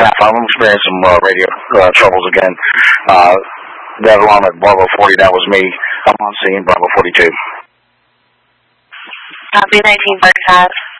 I'm experiencing some radio troubles again. That alarm at Bravo 40, that was me. I'm on scene, Bravo 42. Copy 1945.